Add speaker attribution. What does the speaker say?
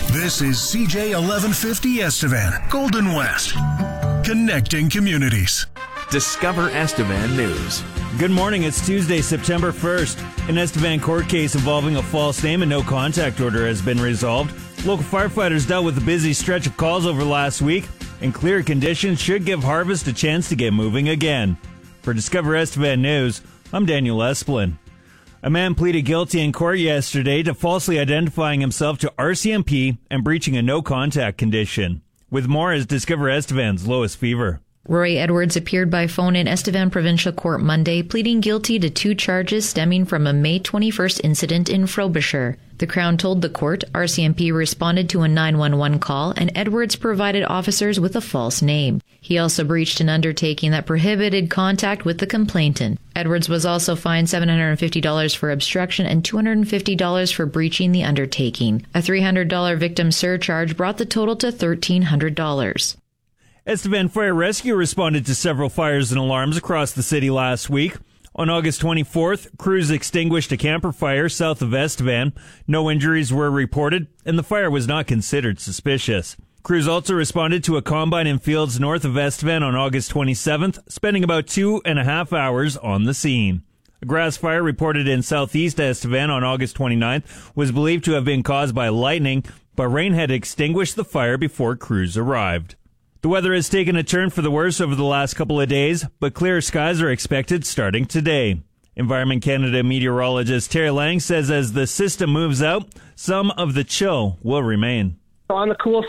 Speaker 1: This is CJ 1150 Estevan, Golden West, connecting communities.
Speaker 2: Discover Estevan News.
Speaker 3: Good morning. It's Tuesday, September 1st. An Estevan court case involving a false name and no contact order has been resolved. Local firefighters dealt with a busy stretch of calls over last week, and clear conditions should give Harvest a chance to get moving again. For Discover Estevan News, I'm Daniel Esplin. A man pleaded guilty in court yesterday to falsely identifying himself to RCMP and breaching a no-contact condition. With more is Discover Estevan's Lois Fever.
Speaker 4: Roy Edwards appeared by phone in Estevan Provincial Court Monday, pleading guilty to 2 charges stemming from a May 21st incident in Frobisher. The Crown told the court RCMP responded to a 911 call and Edwards provided officers with a false name. He also breached an undertaking that prohibited contact with the complainant. Edwards was also fined $750 for obstruction and $250 for breaching the undertaking. A $300 victim surcharge brought the total to $1,300.
Speaker 3: Estevan Fire Rescue responded to several fires and alarms across the city last week. On August 24th, crews extinguished a camper fire south of Estevan. No injuries were reported, and the fire was not considered suspicious. Crews also responded to a combine in fields north of Estevan on August 27th, spending about 2.5 hours on the scene. A grass fire reported in southeast Estevan on August 29th was believed to have been caused by lightning, but rain had extinguished the fire before crews arrived. The weather has taken a turn for the worse over the last couple of days, but clear skies are expected starting today. Environment Canada meteorologist Terry Lang says as the system moves out, some of the chill will remain.
Speaker 5: On the cool